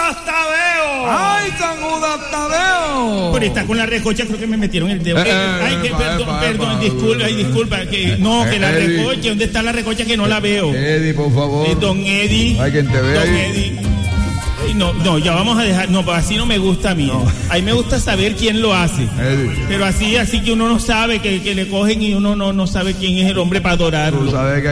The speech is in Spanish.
Judas Tadeo! ¡Ay, San Judas Tadeo! Pero está con la recocha, creo que me metieron el dedo. Perdón, disculpa. Que la recocha, ¿dónde está la recocha que no la veo? Eddie, por favor. Don Eddie. Hay quien te ve Don ahí. Eddie. No, ya vamos a dejar. No, así no me gusta a mí. No. A mí me gusta saber quién lo hace. Eddie. Pero así que uno no sabe, que le cogen y uno no sabe quién es el hombre para adorarlo. Tú sabes que